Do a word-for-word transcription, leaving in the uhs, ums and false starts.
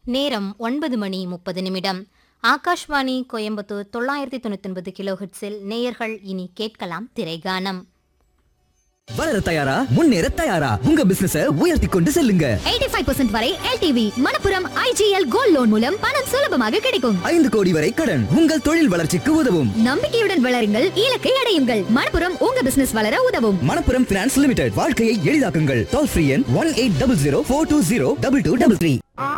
நேரம் ஒன்பது மணி முப்பது நிமிடம். ஆகாஷ்வாணி கோயம்புத்தூர் தொள்ளாயிரத்தி தொண்ணூத்தி ஒன்பது கிலோஹெட்ஸில் நேயர்கள் இனி கேட்கலாம் திரைகானம். வளர தயாரா, முன்னேற தயாரா, உங்க பிசினஸ உயர்த்தி கொண்டு செல்லுங்க. எண்பத்தி ஐந்து சதவீதம் வரை L T V Manappuram I G L gold loan மூலம் பணம் சுலபமாக கிடைக்கும். ஐந்து கோடி வரை கடன் உங்கள் தொழில் வளர்ச்சிக்கு உதவும். நம்பிக்கையுடன் வளருங்கள், இலக்கை அடையுங்கள். மணப்புரம் உங்க பிசினஸ் வளர உதவும். மணப்புரம் பினான்ஸ் லிமிடெட், வாழ்க்கையை எளிதாக்குங்கள். டோல் ஃப்ரீ எண் one eight double zero four two zero double two double three.